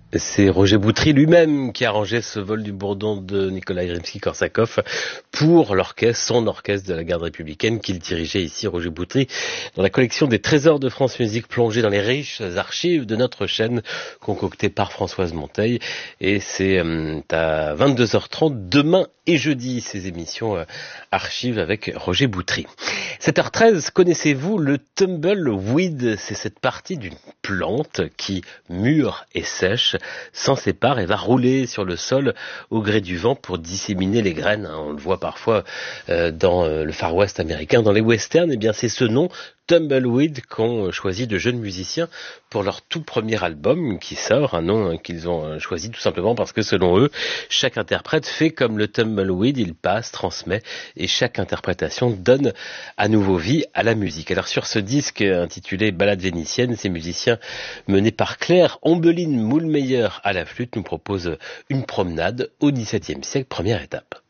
C'est Roger Boutry lui-même qui a arrangé ce vol du bourdon de Nikolai Rimsky-Korsakov pour l'orchestre, son orchestre de la garde républicaine qu'il dirigeait ici, Roger Boutry, dans la collection des trésors de France Musique plongée dans les riches archives de notre chaîne concoctée par Françoise Monteil. Et c'est à 22h30 demain et jeudi, ces émissions archives avec Roger Boutry. 7h13, connaissez-vous le tumbleweed? C'est cette partie d'une plante qui mûre et sèche s'en sépare et va rouler sur le sol au gré du vent pour disséminer les graines. On le voit parfois dans le Far West américain, dans les westerns. Eh bien, c'est ce nom, tumbleweed, qu'ont choisi de jeunes musiciens pour leur tout premier album qui sort, un nom qu'ils ont choisi tout simplement parce que selon eux, chaque interprète fait comme le tumbleweed, il passe, transmet et chaque interprétation donne à nouveau vie à la musique. Alors sur ce disque intitulé Ballade vénitienne, ces musiciens menés par Claire Ombeline Moulmeyer à la flûte nous proposent une promenade au XVIIe siècle, première étape.